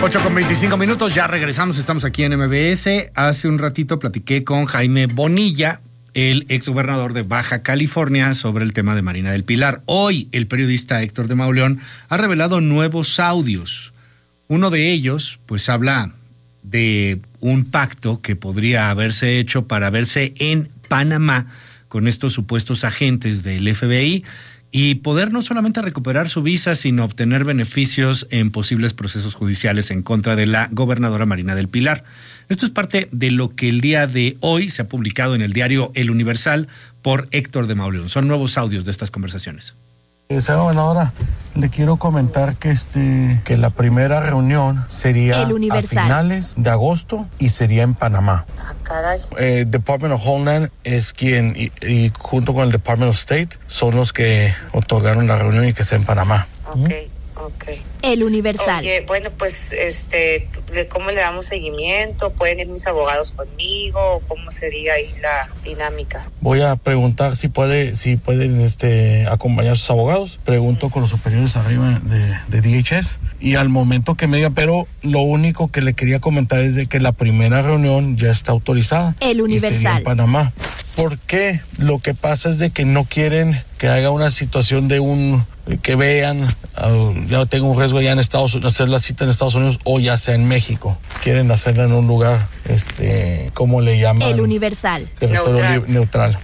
8:25, ya regresamos, estamos aquí en MBS. Hace un ratito platiqué con Jaime Bonilla, el exgobernador de Baja California, sobre el tema de Marina del Pilar. Hoy el periodista Héctor de Mauleón ha revelado nuevos audios. Uno de ellos, pues, habla de un pacto que podría haberse hecho para verse en Panamá con estos supuestos agentes del FBI y poder no solamente recuperar su visa, sino obtener beneficios en posibles procesos judiciales en contra de la gobernadora Marina del Pilar. Esto es parte de lo que el día de hoy se ha publicado en el diario El Universal por Héctor de Mauleón. Son nuevos audios de estas conversaciones. Señora gobernadora, le quiero comentar que la primera reunión sería a finales de agosto y sería en Panamá. Department of Homeland es quien, y junto con el Department of State, son los que otorgaron la reunión y que sea en Panamá. Okay. El Universal. Oye, bueno, pues, ¿cómo le damos seguimiento? ¿Pueden ir mis abogados conmigo? ¿Cómo sería ahí la dinámica? Voy a preguntar si pueden acompañar a sus abogados. Pregunto con los superiores arriba de DHS y al momento que me diga, pero lo único que le quería comentar es de que la primera reunión ya está autorizada. El Universal. Y sería en Panamá. ¿Por qué? Lo que pasa es de que no quieren que haga una situación que vean, ya tengo un riesgo ya en Estados Unidos, hacer la cita en Estados Unidos o ya sea en México. Quieren hacerla en un lugar, ¿cómo le llaman? El Universal. Territorio neutral.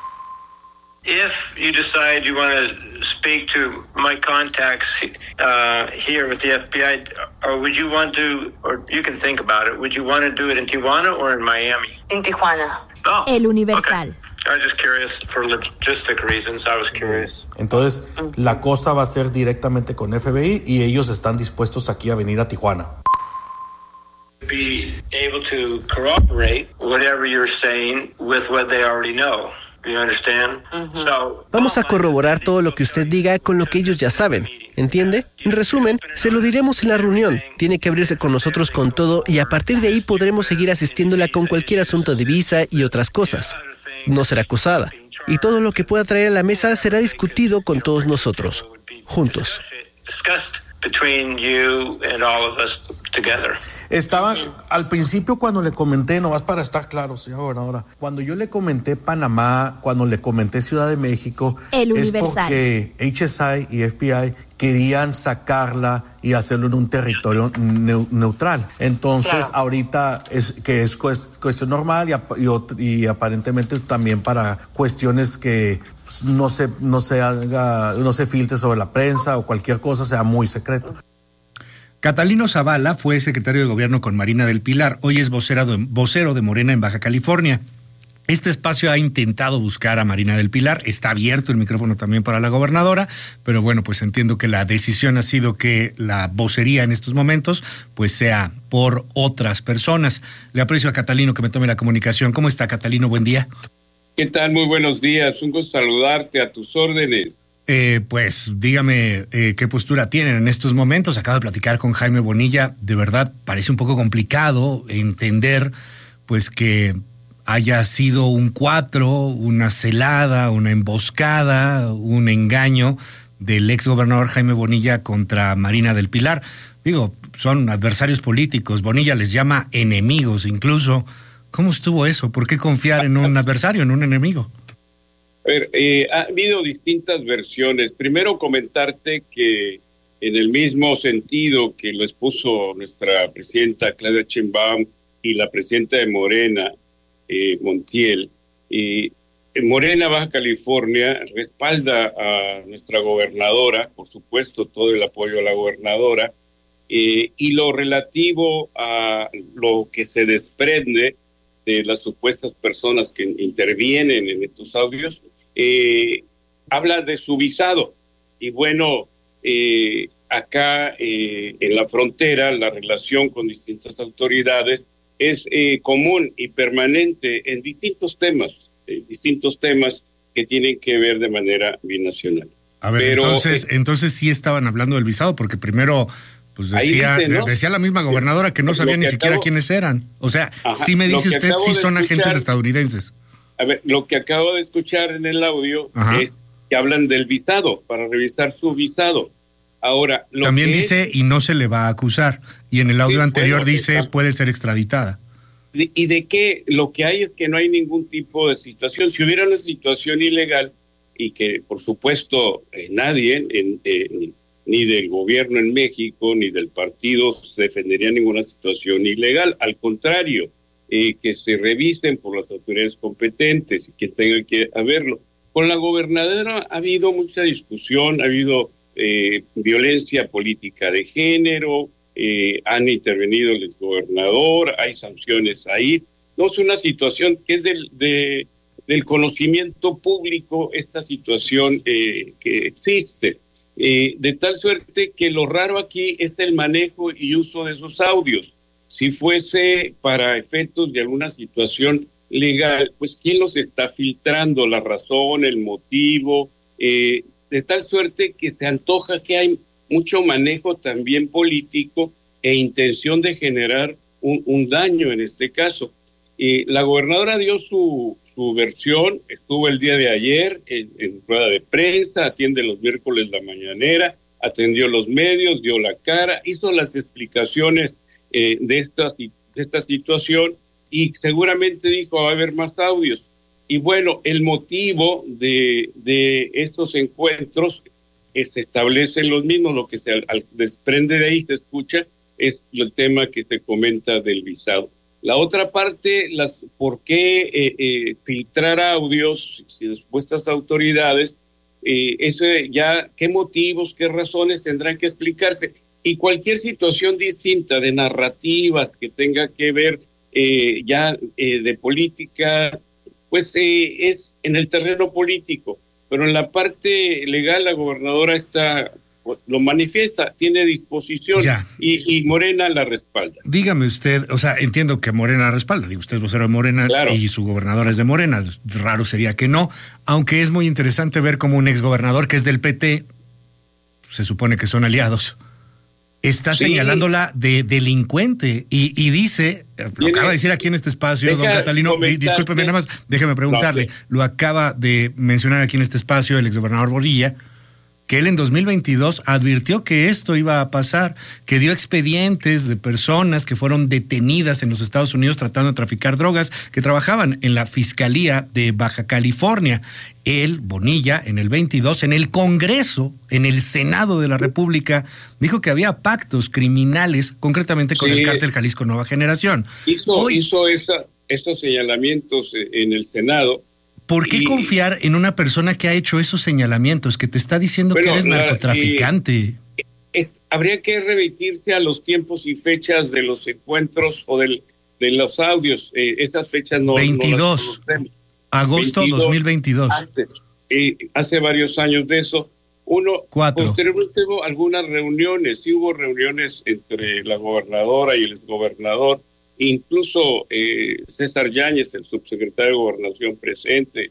If you decide you want to speak to my contacts here with the FBI, or would you want to, or you can think about it, would you want to do it in Tijuana or in Miami? En Tijuana. Oh, El Universal. Okay. I was just curious for logistic reasons. I was curious. Entonces, la cosa va a ser directamente con FBI y ellos están dispuestos aquí a venir a Tijuana. Be able to corroborate whatever you're saying with what they already know. You understand? Vamos a corroborar todo lo que usted diga con lo que ellos ya saben. ¿Entiende? En resumen, se lo diremos en la reunión. Tiene que abrirse con nosotros con todo y a partir de ahí podremos seguir asistiéndola con cualquier asunto de visa y otras cosas. No será acusada. Y todo lo que pueda traer a la mesa será discutido con todos nosotros, juntos. Estaba al principio cuando le comenté, nomás para estar claro, señora gobernadora, cuando yo le comenté Panamá, cuando le comenté Ciudad de México, es porque HSI y FBI querían sacarla y hacerlo en un territorio neutral. Entonces, claro, ahorita es cuestión normal y aparentemente también para cuestiones que no se filtre sobre la prensa o cualquier cosa sea muy secreto. Catalino Zavala fue secretario de gobierno con Marina del Pilar, hoy es vocero de Morena en Baja California. Este espacio ha intentado buscar a Marina del Pilar, está abierto el micrófono también para la gobernadora, pero bueno, pues entiendo que la decisión ha sido que la vocería en estos momentos pues sea por otras personas. Le aprecio a Catalino que me tome la comunicación. ¿Cómo está, Catalino? Buen día. ¿Qué tal? Muy buenos días, un gusto saludarte, a tus órdenes. Pues dígame qué postura tienen en estos momentos. Acabo de platicar con Jaime Bonilla. De verdad parece un poco complicado entender pues que haya sido un 4, una celada, una emboscada, un engaño del exgobernador Jaime Bonilla contra Marina del Pilar. Digo, son adversarios políticos. Bonilla les llama enemigos incluso. ¿Cómo estuvo eso? ¿Por qué confiar en un adversario, en un enemigo? A ver, ha habido distintas versiones. Primero comentarte que en el mismo sentido que lo expuso nuestra presidenta Claudia Sheinbaum y la presidenta de Morena, Montiel, Morena Baja California respalda a nuestra gobernadora, por supuesto todo el apoyo a la gobernadora, y lo relativo a lo que se desprende de las supuestas personas que intervienen en estos audios, habla de su visado. Y bueno, acá en la frontera la relación con distintas autoridades es común y permanente en distintos temas que tienen que ver de manera binacional. A ver, pero, entonces sí estaban hablando del visado, porque primero pues decía la misma gobernadora que no sabía ni siquiera quiénes eran. O sea, sí me dice usted sí son agentes estadounidenses. A ver, lo que acabo de escuchar en el audio es que hablan del visado, para revisar su visado. Ahora, también dice y no se le va a acusar, y en el audio anterior dice puede ser extraditada. ¿Y de qué? Lo que hay es que no hay ningún tipo de situación. Si hubiera una situación ilegal, y que por supuesto nadie, ni del gobierno en México, ni del partido, se defendería ninguna situación ilegal. Al contrario, que se revisten por las autoridades competentes y que tenga que haberlo. Con la gobernadora ha habido mucha discusión, ha habido violencia política de género, han intervenido el exgobernador, hay sanciones ahí. No es una situación que es del conocimiento público, esta situación que existe. De tal suerte que lo raro aquí es el manejo y uso de esos audios. Si fuese para efectos de alguna situación legal, pues ¿quién los está filtrando? La razón, el motivo, de tal suerte que se antoja que hay mucho manejo también político e intención de generar un daño en este caso. La gobernadora dio su versión, estuvo el día de ayer en rueda de prensa, atiende los miércoles la mañanera, atendió los medios, dio la cara, hizo las explicaciones de esta situación y seguramente dijo va a haber más audios. Y bueno, el motivo de estos encuentros se establecen los mismos, lo que se desprende de ahí, se escucha, es el tema que se comenta del visado. La otra parte, ¿por qué filtrar audios si de supuestas autoridades? ¿Qué motivos, qué razones tendrán que explicarse? Y cualquier situación distinta de narrativas que tenga que ver de política, pues es en el terreno político, pero en la parte legal la gobernadora lo manifiesta, tiene disposición y Morena la respalda. Dígame usted, o sea, entiendo que Morena la respalda, digo, usted es vocero de Morena, claro, y su gobernadora es de Morena, raro sería que no, aunque es muy interesante ver cómo un exgobernador que es del PT, se supone que son aliados, está señalándola de delincuente y dice, lo acaba de decir aquí en este espacio, don Catalino, discúlpeme nada más, déjeme preguntarle, lo acaba de mencionar aquí en este espacio el exgobernador Bonilla, que él en 2022 advirtió que esto iba a pasar, que dio expedientes de personas que fueron detenidas en los Estados Unidos tratando de traficar drogas, que trabajaban en la Fiscalía de Baja California. Él, Bonilla, en el 22, en el Congreso, en el Senado de la República, dijo que había pactos criminales, concretamente con el cártel Jalisco Nueva Generación. Hizo estos señalamientos en el Senado. ¿Por qué confiar en una persona que ha hecho esos señalamientos, que te está diciendo que eres narcotraficante? Habría que remitirse a los tiempos y fechas de los encuentros o de los audios. Esas fechas no 22, no las conocemos. Agosto 22, 2022. Antes, hace varios años de eso. 4. Posteriormente hubo algunas reuniones. Sí hubo reuniones entre la gobernadora y el exgobernador. Incluso César Yáñez, el subsecretario de Gobernación presente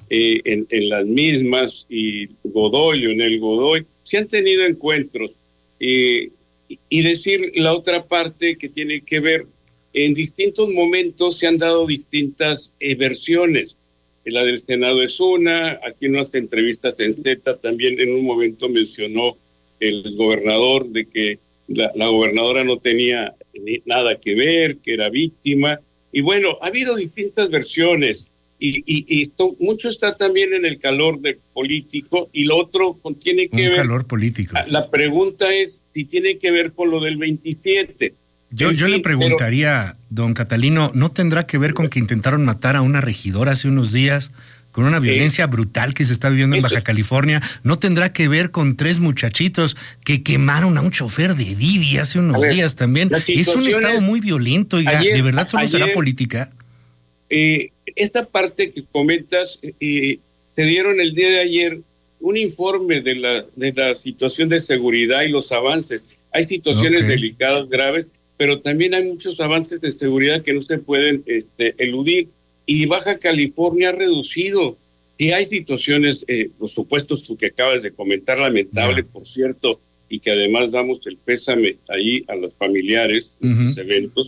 en las mismas, y Leonel Godoy, se han tenido encuentros. Y decir la otra parte que tiene que ver, en distintos momentos se han dado distintas versiones. La del Senado es una, aquí en unas entrevistas en Z también en un momento mencionó el gobernador de que la gobernadora no tenía nada que ver, que era víctima. Y bueno, ha habido distintas versiones y mucho está también en el calor del político, y lo otro tiene que ver... calor político. La pregunta es si tiene que ver con lo del 27. Yo le preguntaría, don Catalino, ¿no tendrá que ver con que intentaron matar a una regidora hace unos días, con una violencia brutal que se está viviendo en Baja California? ¿No tendrá que ver con 3 muchachitos que quemaron a un chofer de Didi hace unos días también? Es un estado muy violento, oiga, ¿de verdad solo será política? Esta parte que comentas, se dieron el día de ayer un informe de la situación de seguridad y los avances. Hay situaciones delicadas, graves, pero también hay muchos avances de seguridad que no se pueden eludir. Y Baja California ha reducido. Sí hay situaciones, por supuesto, tú que acabas de comentar, lamentable, por cierto, y que además damos el pésame ahí a los familiares de estos eventos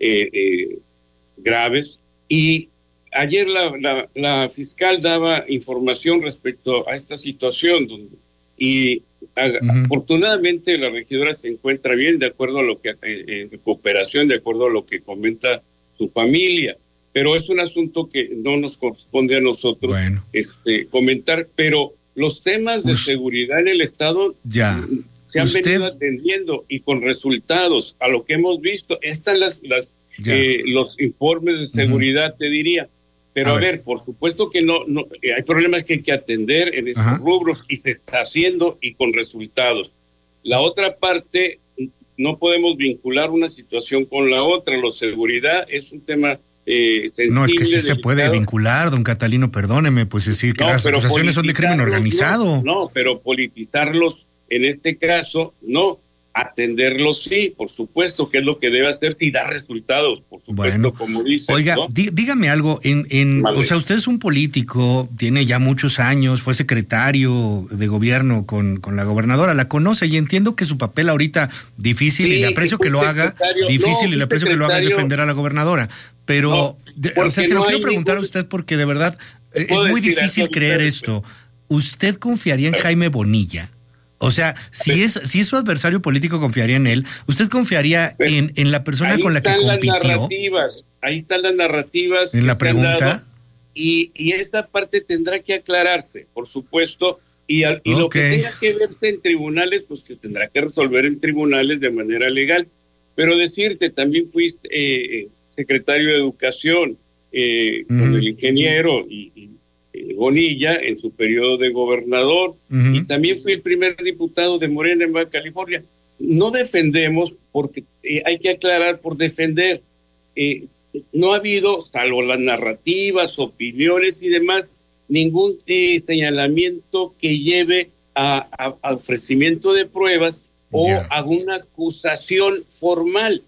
graves. Y ayer la fiscal daba información respecto a esta situación y Afortunadamente la regidora se encuentra bien, de acuerdo a lo que en cooperación, de acuerdo a lo que comenta su familia, pero es un asunto que no nos corresponde a nosotros comentar, pero los temas de seguridad en el Estado se han venido atendiendo y con resultados a lo que hemos visto. Están los informes de seguridad, te diría. Pero a ver, por supuesto que no hay problemas que hay que atender en esos rubros y se está haciendo y con resultados. La otra parte, no podemos vincular una situación con la otra. La seguridad es un tema sensible. No, es que sí se puede vincular, don Catalino, perdóneme, pues decir que las acusaciones son de crimen organizado. No, pero politizarlos en este caso, no. Atenderlos, sí, por supuesto, que es lo que debe hacer y dar resultados, por supuesto, como dice. Oiga, ¿no? Dígame algo, o sea, usted es un político, tiene ya muchos años, fue secretario de gobierno con la gobernadora, la conoce y entiendo que su papel ahorita difícil, y le aprecio que lo haga, difícil y le aprecio que lo haga es defender a la gobernadora, pero, o sea, se lo quiero preguntar a usted porque de verdad es muy difícil creer esto. ¿Usted confiaría en Jaime Bonilla? O sea, si es su adversario político, ¿confiaría en él? ¿Usted confiaría en la persona con la que compitió? Ahí están las narrativas. En la pregunta. Y esta parte tendrá que aclararse, por supuesto. Y lo que tenga que verse en tribunales, pues que tendrá que resolver en tribunales de manera legal. Pero decirte, también fuiste secretario de Educación con el ingeniero y Bonilla en su periodo de gobernador, y también fui el primer diputado de Morena en Baja California. No defendemos porque hay que aclarar por defender. No ha habido, salvo las narrativas, opiniones y demás, ningún señalamiento que lleve a ofrecimiento de pruebas o a una acusación formal.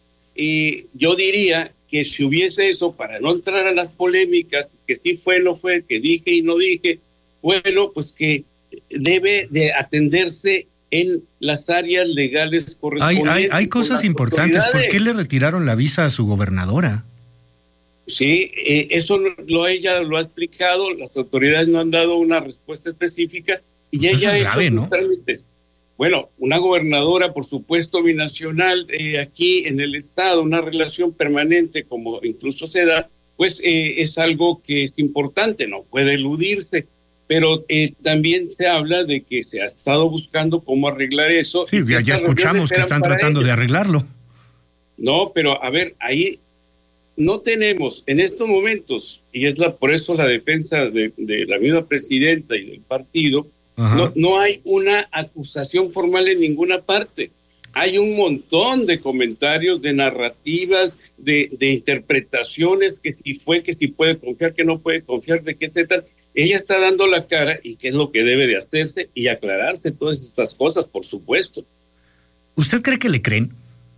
Yo diría que si hubiese eso, para no entrar a las polémicas, que sí fue, no fue, que dije y no dije, bueno, pues que debe de atenderse en las áreas legales correspondientes. Hay cosas importantes. ¿Por qué le retiraron la visa a su gobernadora? Sí, eso ella lo ha explicado, las autoridades no han dado una respuesta específica y pues ella es grave, ¿no? Bueno, una gobernadora, por supuesto, binacional, aquí en el estado, una relación permanente, como incluso se da, pues es algo que es importante, no puede eludirse, pero también se habla de que se ha estado buscando cómo arreglar eso. Sí, ya escuchamos que están tratando de arreglarlo. No, pero a ver, ahí no tenemos en estos momentos, y es por eso la defensa de la misma presidenta y del partido. No hay una acusación formal en ninguna parte. Hay un montón de comentarios, de narrativas, de interpretaciones, que si fue, que si puede confiar, que no puede confiar, de qué se trata. Ella está dando la cara y qué es lo que debe de hacerse y aclararse todas estas cosas, por supuesto. ¿Usted cree que le creen?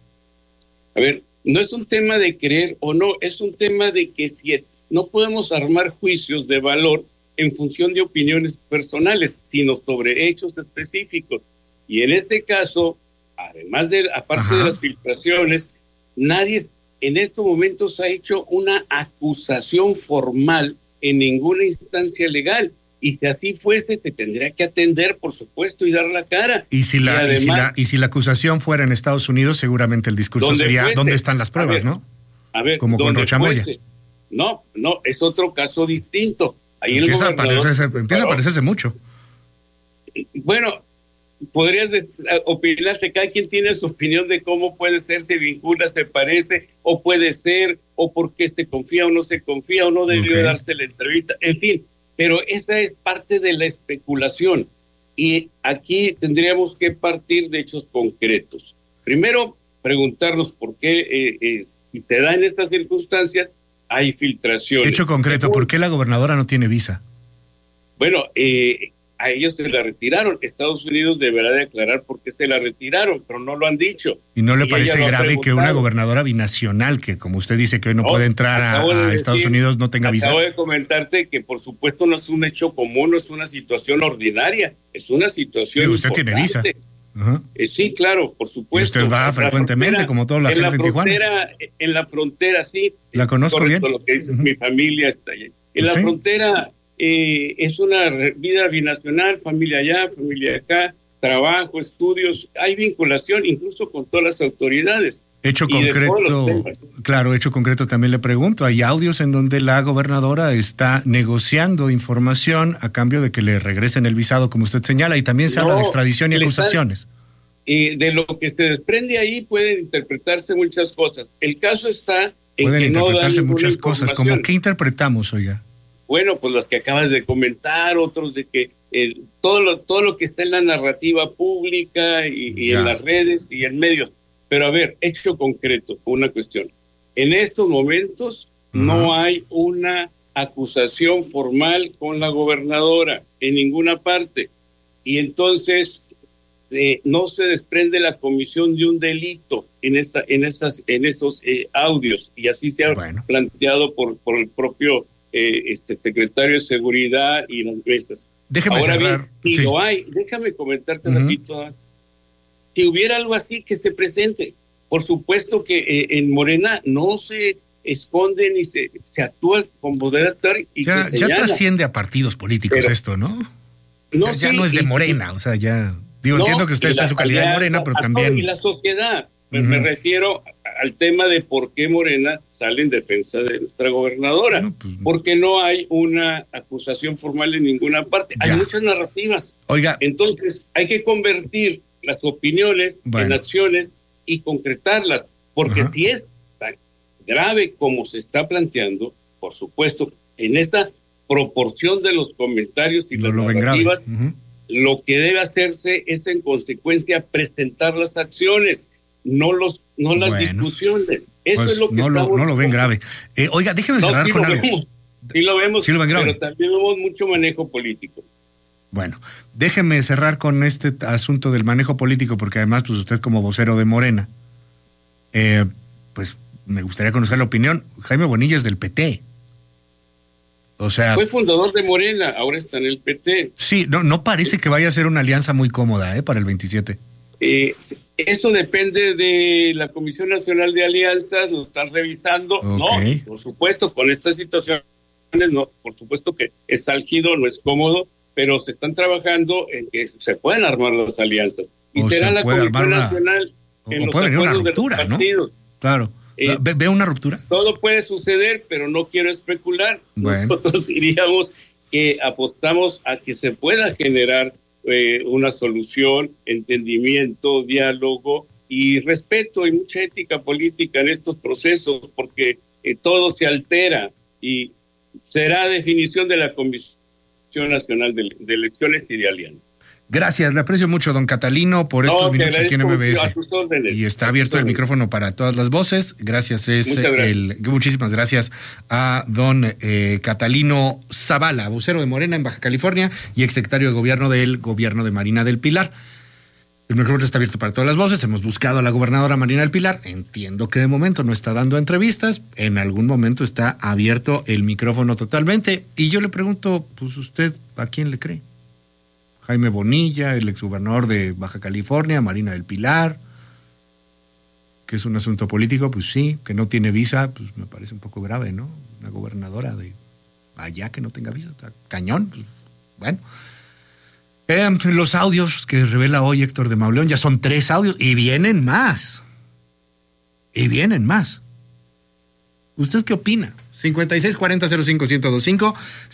A ver, no es un tema de creer o no, es un tema de que si no podemos armar juicios de valor en función de opiniones personales, sino sobre hechos específicos. Y en este caso, además aparte de las filtraciones, nadie en estos momentos ha hecho una acusación formal en ninguna instancia legal. Y si así fuese, se tendría que atender, por supuesto, y dar la cara. Y si la acusación fuera en Estados Unidos, seguramente el discurso sería ¿dónde están las pruebas, no? A ver, como con Rochamoya. No, es otro caso distinto. Ahí empieza a parecerse mucho. Bueno, podrías opinarse, cada quien tiene su opinión de cómo puede ser, se vincula, se parece, o puede ser, o por qué se confía o no se confía, o no debió darse la entrevista, en fin, pero esa es parte de la especulación, y aquí tendríamos que partir de hechos concretos. Primero, preguntarnos por qué, si se da en estas circunstancias, hay filtraciones. Hecho concreto, ¿por qué la gobernadora no tiene visa? Bueno, a ellos se la retiraron. Estados Unidos deberá de aclarar por qué se la retiraron, pero no lo han dicho. ¿Y no le parece grave que una gobernadora binacional, que como usted dice que hoy no puede entrar a Estados Unidos, no tenga visa? Acabo de comentarte que por supuesto no es un hecho común, no es una situación ordinaria, es una situación importante. Usted tiene visa. Sí, claro, por supuesto. Y usted va frecuentemente, como toda la gente en Tijuana. En la frontera, sí. La conozco bien. Lo que dices, mi familia está allá. En la frontera es una vida binacional, familia allá, familia acá, trabajo, estudios, hay vinculación incluso con todas las autoridades. Hecho concreto, claro, hecho concreto también le pregunto, hay audios en donde la gobernadora está negociando información a cambio de que le regresen el visado, como usted señala, y también se habla de extradición y acusaciones. De lo que se desprende ahí pueden interpretarse muchas cosas. El caso está en pueden que interpretarse no muchas cosas, como ¿qué interpretamos, oiga? Bueno, pues las que acabas de comentar, otros de que todo lo que está en la narrativa pública y en las redes y en medios. Pero a ver, hecho concreto, una cuestión. En estos momentos no hay una acusación formal con la gobernadora en ninguna parte. Y entonces no se desprende la comisión de un delito en esos audios. Y así se ha planteado por el propio secretario de Seguridad y las mesas. Déjeme Ahora cerrar. Bien, si lo hay, déjame comentarte rapidito. Si hubiera algo así, que se presente. Por supuesto que en Morena no se esconde ni se actúa con poder actuar y ya, se señala. Ya trasciende a partidos políticos. Pero esto, ¿no? Ya no es de Morena, o sea, ya... entiendo que usted está en su calidad de Morena, pero también... Y la sociedad, me refiero al tema de por qué Morena sale en defensa de nuestra gobernadora. No, pues, porque no hay una acusación formal en ninguna parte. Hay muchas narrativas. Oiga. Entonces, hay que convertir las opiniones en acciones y concretarlas, porque si es tan grave como se está planteando, por supuesto, en esa proporción de los comentarios y las narrativas, lo que debe hacerse es en consecuencia presentar las acciones, no las discusiones. Eso es lo que no lo ven grave. Oiga, déjeme cerrar con algo. Sí lo vemos, sí lo ven grave. Pero también vemos mucho manejo político. Bueno, déjeme cerrar con este asunto del manejo político, porque además, pues usted como vocero de Morena, pues me gustaría conocer la opinión. Jaime Bonilla es del PT. O sea... Fue fundador de Morena, ahora está en el PT. Sí, no parece que vaya a ser una alianza muy cómoda, para el 27. Eso depende de la Comisión Nacional de Alianzas, lo están revisando. Okay. No, por supuesto, con estas situaciones, no, por supuesto que es álgido, no es cómodo, pero se están trabajando en que se pueden armar las alianzas. Y será la Comisión Nacional en los acuerdos de los partidos. ¿No? Claro. ¿Ve una ruptura? Todo puede suceder, pero no quiero especular. Bueno. Nosotros diríamos que apostamos a que se pueda generar una solución, entendimiento, diálogo y respeto y mucha ética política en estos procesos, porque todo se altera y será definición de la Comisión Nacional de Elecciones y de Alianza. Gracias, le aprecio mucho, don Catalino, por estos minutos aquí en MBS. Y está abierto el micrófono para todas las voces. Gracias, muchísimas gracias a don Catalino Zavala, vocero de Morena en Baja California y exsecretario de Gobierno del Gobierno de Marina del Pilar. El micrófono está abierto para todas las voces. Hemos buscado a la gobernadora Marina del Pilar. Entiendo que de momento no está dando entrevistas. En algún momento está abierto el micrófono totalmente. Y yo le pregunto, pues usted, ¿a quién le cree? Jaime Bonilla, el exgobernador de Baja California, Marina del Pilar, que es un asunto político, pues sí, que no tiene visa, pues me parece un poco grave, ¿no? Una gobernadora de allá que no tenga visa, está cañón, pues, bueno. Los audios que revela hoy Héctor de Mauleón, ya son 3 audios, y vienen más. ¿Usted qué opina? 5640-05-1025,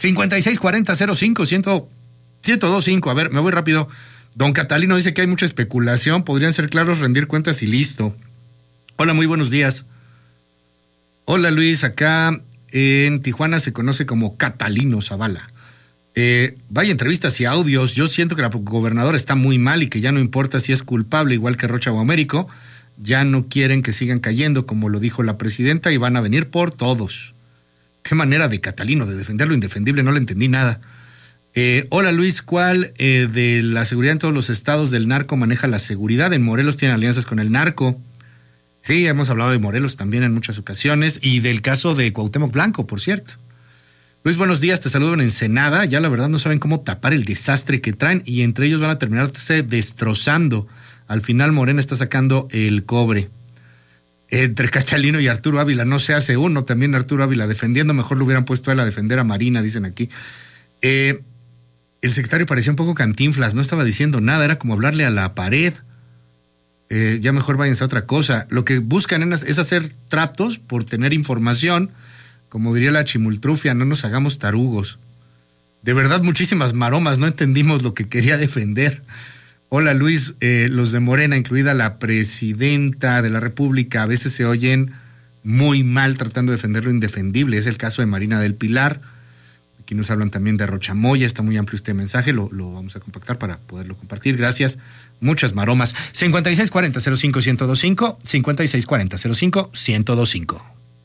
5640-05-1025. A ver, me voy rápido. Don Catalino dice que hay mucha especulación, podrían ser claros, rendir cuentas y listo. Hola, muy buenos días. Hola, Luis, acá en Tijuana se conoce como Catalino Zavala. Vaya entrevistas y audios. Yo siento que la gobernadora está muy mal y que ya no importa si es culpable, igual que Rocha o Américo. Ya no quieren que sigan cayendo, como lo dijo la presidenta, y van a venir por todos. Qué manera de Catalino de defender lo indefendible, no le entendí nada. Hola Luis, ¿cuál de la seguridad en todos los estados del narco maneja la seguridad? En Morelos tienen alianzas con el narco. Sí, hemos hablado de Morelos también en muchas ocasiones y del caso de Cuauhtémoc Blanco, por cierto. Luis, buenos días, te saludo en Ensenada. Ya la verdad no saben cómo tapar el desastre que traen y entre ellos van a terminarse destrozando. Al final Morena está sacando el cobre. Entre Catalino y Arturo Ávila no se hace uno, también Arturo Ávila defendiendo, mejor lo hubieran puesto a él a defender a Marina, dicen aquí. el secretario parecía un poco Cantinflas, no estaba diciendo nada, era como hablarle a la pared. Ya mejor váyanse a otra cosa. Lo que buscan es hacer tratos por tener información, como diría la chimultrufia, no nos hagamos tarugos. De verdad, muchísimas maromas, no entendimos lo que quería defender. Hola Luis, los de Morena, incluida la presidenta de la República, a veces se oyen muy mal tratando de defender lo indefendible. Es el caso de Marina del Pilar. Aquí nos hablan también de Rochamoya, está muy amplio este mensaje, lo vamos a compactar para poderlo compartir. Gracias. Muchas maromas. 5640-05-1025, 5640-05-1025.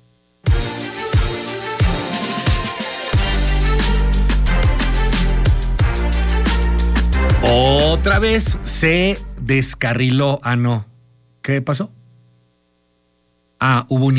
Otra vez se descarriló. Ah, no. ¿Qué pasó? Hubo un